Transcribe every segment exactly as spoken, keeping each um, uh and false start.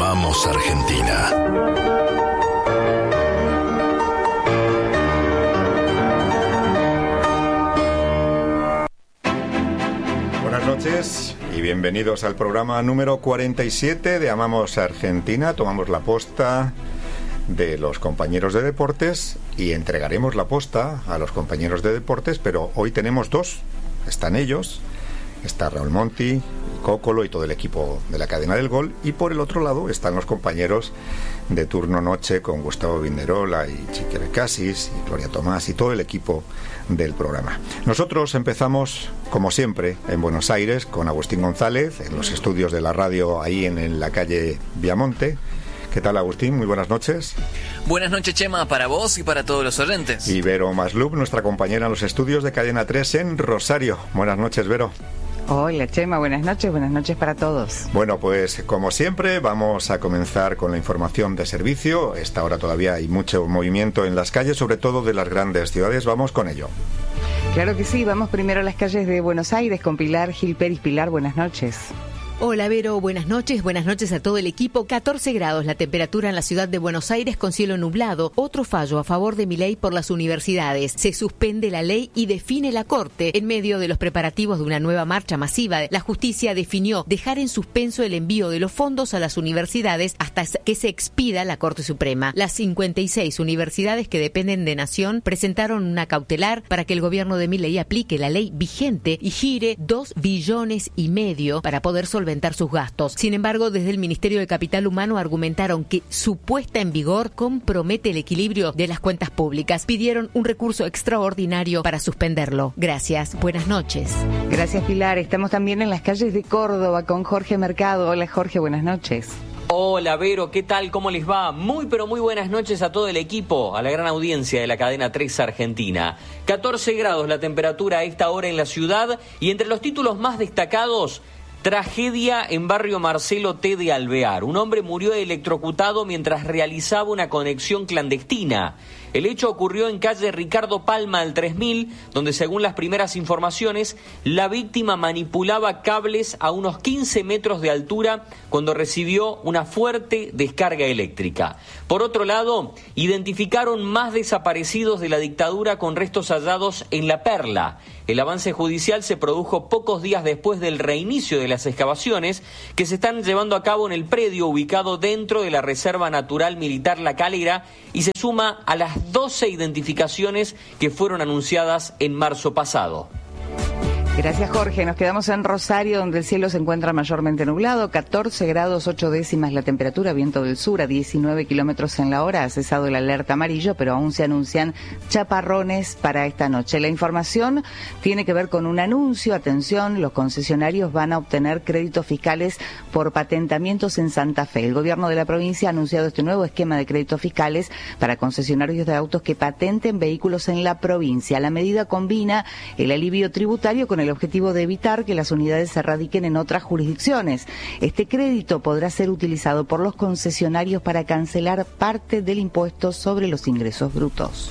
Amamos Argentina. Buenas noches y bienvenidos al programa número cuarenta y siete de Amamos Argentina. Tomamos la posta de los compañeros de deportes y entregaremos la posta a los compañeros de deportes, pero hoy tenemos dos. Están ellos, está Raúl Monti, Cócolo y todo el equipo de la cadena del gol, y por el otro lado están los compañeros de turno noche con Gustavo Vinderola y Chiquere Casis y Gloria Tomás y todo el equipo del programa. Nosotros empezamos, como siempre, en Buenos Aires con Agustín González, en los estudios de la radio ahí en, en la calle Viamonte. ¿Qué tal, Agustín? Muy buenas noches. Buenas noches, Chema, para vos y para todos los oyentes. Y Vero Maslub, nuestra compañera en los estudios de Cadena tres en Rosario. Buenas noches, Vero. Hola, Chema, buenas noches, buenas noches para todos. Bueno, pues como siempre vamos a comenzar con la información de servicio. Esta hora todavía hay mucho movimiento en las calles, sobre todo de las grandes ciudades. Vamos con ello. Claro que sí, vamos primero a las calles de Buenos Aires con Pilar Gil Pérez. Pilar, buenas noches. Hola, Vero, buenas noches, buenas noches a todo el equipo. catorce grados la temperatura en la ciudad de Buenos Aires con cielo nublado. Otro fallo a favor de Milei por las universidades. Se suspende la ley y define la Corte. En medio de los preparativos de una nueva marcha masiva, la justicia definió dejar en suspenso el envío de los fondos a las universidades hasta que se expida la Corte Suprema. Las cincuenta y seis universidades que dependen de Nación presentaron una cautelar para que el gobierno de Milei aplique la ley vigente y gire dos billones y medio para poder solventar sus gastos. Sin embargo, desde el Ministerio de Capital Humano argumentaron que su puesta en vigor compromete el equilibrio de las cuentas públicas. Pidieron un recurso extraordinario para suspenderlo. Gracias. Buenas noches. Gracias, Pilar. Estamos también en las calles de Córdoba con Jorge Mercado. Hola, Jorge, buenas noches. Hola, Vero, ¿qué tal? ¿Cómo les va? Muy pero muy buenas noches a todo el equipo, a la gran audiencia de la cadena tres Argentina. catorce grados la temperatura a esta hora en la ciudad y entre los títulos más destacados, tragedia en barrio Marcelo T. de Alvear. Un hombre murió electrocutado mientras realizaba una conexión clandestina. El hecho ocurrió en calle Ricardo Palma al tres mil, donde según las primeras informaciones, la víctima manipulaba cables a unos quince metros de altura cuando recibió una fuerte descarga eléctrica. Por otro lado, identificaron más desaparecidos de la dictadura con restos hallados en La Perla. El avance judicial se produjo pocos días después del reinicio de las excavaciones que se están llevando a cabo en el predio ubicado dentro de la Reserva Natural Militar La Calera y se suma a las doce identificaciones que fueron anunciadas en marzo pasado. Gracias, Jorge. Nos quedamos en Rosario, donde el cielo se encuentra mayormente nublado, catorce grados ocho décimas la temperatura, viento del sur a diecinueve kilómetros en la hora. Ha cesado el alerta amarillo, pero aún se anuncian chaparrones para esta noche. La información tiene que ver con un anuncio. Atención, los concesionarios van a obtener créditos fiscales por patentamientos en Santa Fe. El gobierno de la provincia ha anunciado este nuevo esquema de créditos fiscales para concesionarios de autos que patenten vehículos en la provincia. La medida combina el alivio tributario con el el objetivo de evitar que las unidades se radiquen en otras jurisdicciones. Este crédito podrá ser utilizado por los concesionarios para cancelar parte del impuesto sobre los ingresos brutos.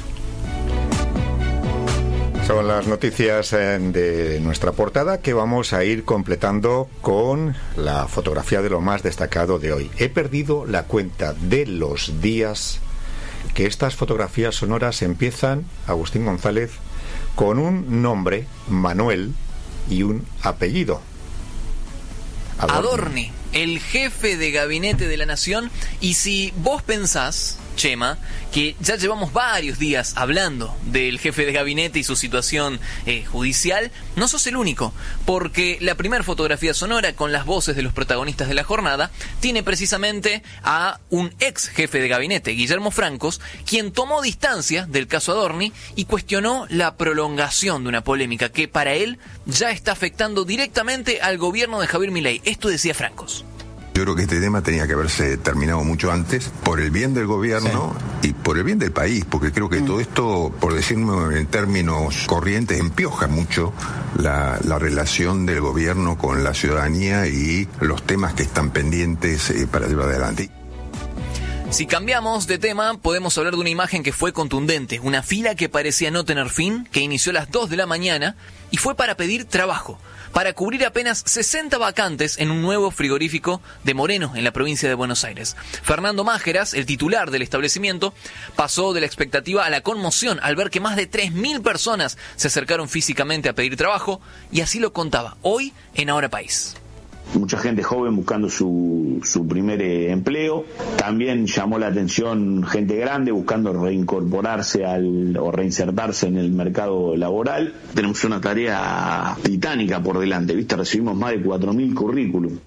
Son las noticias de nuestra portada que vamos a ir completando con la fotografía de lo más destacado de hoy. He perdido la cuenta de los días que estas fotografías sonoras empiezan, Agustín González, con un nombre, Manuel, y un apellido. Adorni. Adorni, el jefe de gabinete de la Nación. Y si vos pensás, Chema, que ya llevamos varios días hablando del jefe de gabinete y su situación eh, judicial, no sos el único, porque la primera fotografía sonora con las voces de los protagonistas de la jornada tiene precisamente a un ex jefe de gabinete, Guillermo Francos, quien tomó distancia del caso Adorni y cuestionó la prolongación de una polémica que para él ya está afectando directamente al gobierno de Javier Milei. Esto decía Francos. Yo creo que este tema tenía que haberse terminado mucho antes, por el bien del gobierno sí. y por el bien del país, porque creo que mm. todo esto, por decirlo en términos corrientes, empioja mucho la, la relación del gobierno con la ciudadanía y los temas que están pendientes eh, para llevar adelante. Si cambiamos de tema, podemos hablar de una imagen que fue contundente, una fila que parecía no tener fin, que inició a las dos de la mañana y fue para pedir trabajo, para cubrir apenas sesenta vacantes en un nuevo frigorífico de Moreno, en la provincia de Buenos Aires. Fernando Májeras, el titular del establecimiento, pasó de la expectativa a la conmoción al ver que más de tres mil personas se acercaron físicamente a pedir trabajo, y así lo contaba hoy en Ahora País. Mucha gente joven buscando su, su primer eh, empleo. También llamó la atención gente grande buscando reincorporarse al, o reinsertarse en el mercado laboral. Tenemos una tarea titánica por delante, ¿viste? Recibimos más de cuatro mil currículum.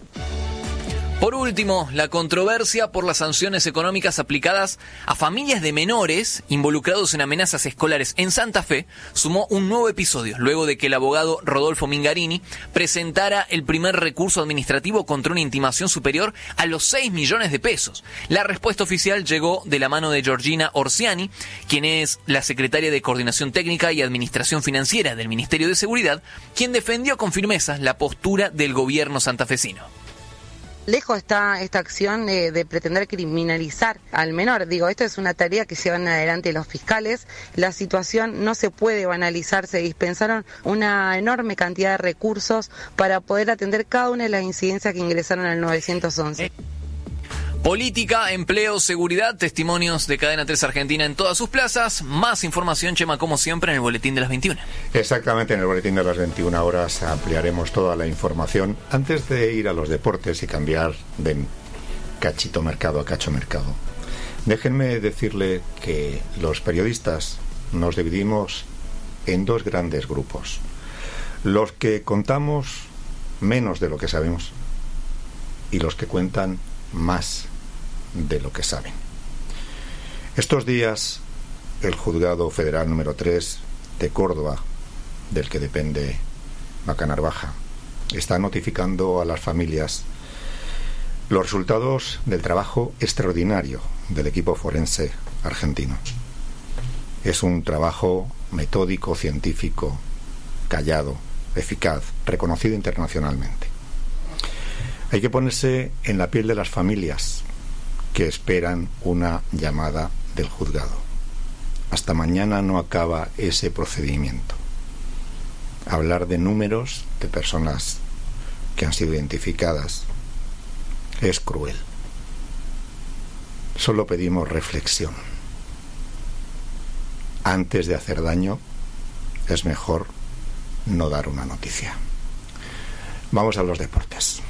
Por último, la controversia por las sanciones económicas aplicadas a familias de menores involucrados en amenazas escolares en Santa Fe sumó un nuevo episodio, luego de que el abogado Rodolfo Mingarini presentara el primer recurso administrativo contra una intimación superior a los seis millones de pesos. La respuesta oficial llegó de la mano de Georgina Orsiani, quien es la secretaria de Coordinación Técnica y Administración Financiera del Ministerio de Seguridad, quien defendió con firmeza la postura del gobierno santafesino. Lejos está esta acción de, de pretender criminalizar al menor. Digo, esto es una tarea que llevan adelante los fiscales. La situación no se puede banalizar. Se dispensaron una enorme cantidad de recursos para poder atender cada una de las incidencias que ingresaron al nueve once. Política, empleo, seguridad, testimonios de Cadena tres Argentina en todas sus plazas. Más información, Chema, como siempre, en el Boletín de las veintiuna. Exactamente, en el Boletín de las veintiuna horas ampliaremos toda la información. Antes de ir a los deportes y cambiar de cachito mercado a cacho mercado, déjenme decirle que los periodistas nos dividimos en dos grandes grupos. Los que contamos menos de lo que sabemos y los que cuentan más de lo que saben. Estos días, el Juzgado Federal número tres de Córdoba, del que depende Bacanar Baja, está notificando a las familias los resultados del trabajo extraordinario del equipo forense argentino. Es un trabajo metódico, científico, callado, eficaz, reconocido internacionalmente. Hay que ponerse en la piel de las familias que esperan una llamada del juzgado. Hasta mañana no acaba ese procedimiento. Hablar de números de personas que han sido identificadas es cruel. Solo pedimos reflexión. Antes de hacer daño, es mejor no dar una noticia. Vamos a los deportes.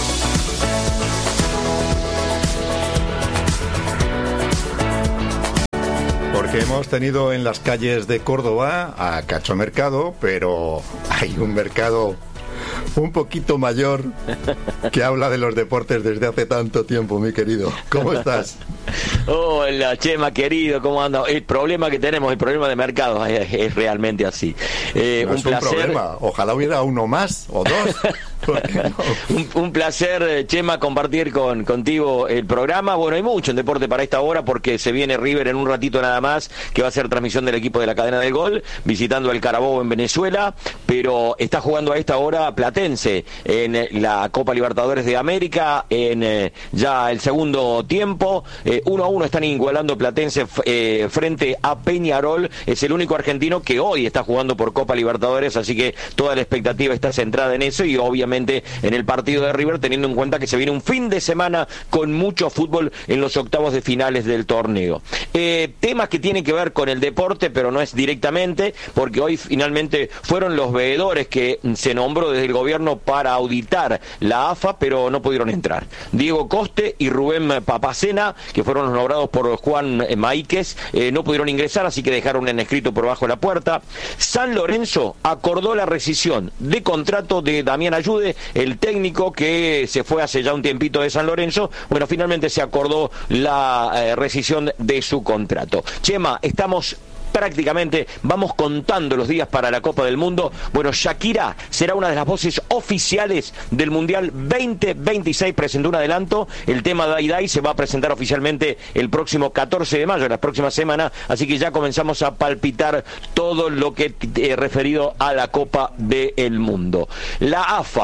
Porque hemos tenido en las calles de Córdoba a cacho mercado, pero hay un mercado un poquito mayor que habla de los deportes desde hace tanto tiempo, mi querido. ¿Cómo estás? Hola, Chema, querido, ¿cómo anda? El problema que tenemos, el problema de mercado es, es realmente así. Eh, no un es placer. Un problema. Ojalá hubiera uno más o dos. No? un, un placer, Chema, compartir con contigo el programa. Bueno, hay mucho en deporte para esta hora porque se viene River en un ratito nada más, que va a ser transmisión del equipo de la cadena del gol, visitando el Carabobo en Venezuela, pero está jugando a esta hora Platense en la Copa Libertadores de América, en eh, ya el segundo tiempo. Eh, uno a uno están igualando Platense eh, frente a Peñarol. Es el único argentino que hoy está jugando por Copa Libertadores, así que toda la expectativa está centrada en eso y obviamente en el partido de River, teniendo en cuenta que se viene un fin de semana con mucho fútbol en los octavos de finales del torneo. Eh, temas que tienen que ver con el deporte, pero no es directamente, porque hoy finalmente fueron los veedores que se nombró desde el gobierno para auditar la A F A, pero no pudieron entrar. Diego Coste y Rubén Papacena, que fueron los nombrados por Juan Maíquez, eh, no pudieron ingresar, así que dejaron en escrito por bajo la puerta. San Lorenzo acordó la rescisión de contrato de Damián Ayude, el técnico que se fue hace ya un tiempito de San Lorenzo. Bueno, finalmente se acordó la eh, rescisión de su contrato. Chema, estamos prácticamente, vamos contando los días para la Copa del Mundo. Bueno, Shakira será una de las voces oficiales del Mundial veinte veintiséis, presentó un adelanto. El tema Dai Dai se va a presentar oficialmente el próximo catorce de mayo, la próxima semana, así que ya comenzamos a palpitar todo lo que he referido a la Copa del Mundo. La A F A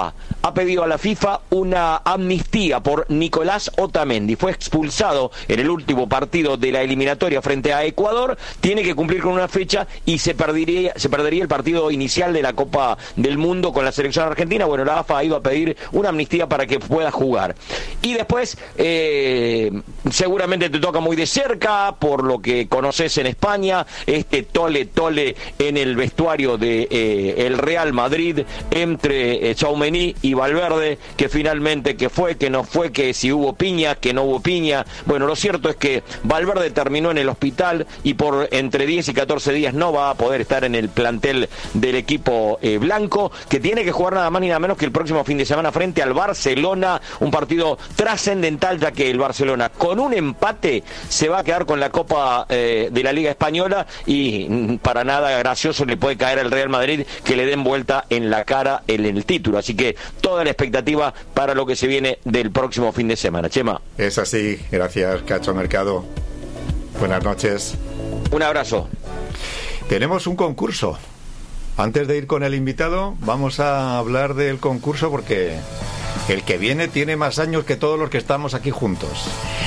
ha pedido a la FIFA una amnistía por Nicolás Otamendi. Fue expulsado en el último partido de la eliminatoria frente a Ecuador, tiene que cumplir con una fecha y se perdería, se perdería el partido inicial de la Copa del Mundo con la selección argentina. Bueno, la A F A ha ido a pedir una amnistía para que pueda jugar. Y después, eh, seguramente te toca muy de cerca, por lo que conoces en España, este tole tole en el vestuario de eh, el Real Madrid entre eh, Tchouaméni y Valverde, que finalmente que fue, que no fue, que si hubo piña, que no hubo piña. Bueno, lo cierto es que Valverde terminó en el hospital y por entre diez y catorce días no va a poder estar en el plantel del equipo eh, blanco, que tiene que jugar nada más ni nada menos que el próximo fin de semana frente al Barcelona, un partido trascendental, ya que el Barcelona con un empate se va a quedar con la Copa eh, de la Liga Española y mm, para nada gracioso le puede caer al Real Madrid que le den vuelta en la cara en el título. Así que toda la expectativa para lo que se viene del próximo fin de semana. Chema. Es así, gracias Cacho Mercado. Buenas noches. Un abrazo. Tenemos un concurso. Antes de ir con el invitado, vamos a hablar del concurso porque el que viene tiene más años que todos los que estamos aquí juntos.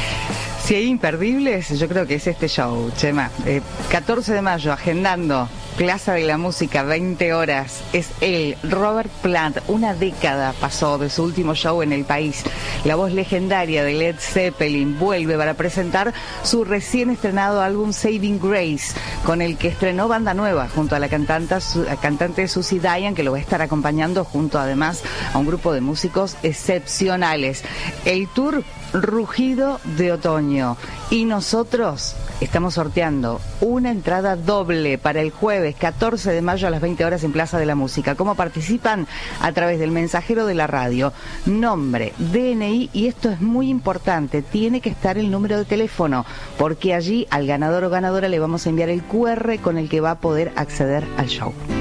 Si hay imperdibles, yo creo que es este show, Chema. Eh, catorce de mayo, agendando, Plaza de la Música, veinte horas. Es él, Robert Plant. Una década pasó de su último show en el país. La voz legendaria de Led Zeppelin vuelve para presentar su recién estrenado álbum Saving Grace, con el que estrenó banda nueva junto a la cantante, la cantante Susie Diane, que lo va a estar acompañando junto además a un grupo de músicos excepcionales. El tour Rugido de Otoño. Y nosotros estamos sorteando una entrada doble para el jueves catorce de mayo a las veinte horas en Plaza de la Música. ¿Cómo participan? A través del mensajero de la radio. Nombre, D N I, y esto es muy importante, tiene que estar el número de teléfono, porque allí al ganador o ganadora le vamos a enviar el Q R con el que va a poder acceder al show.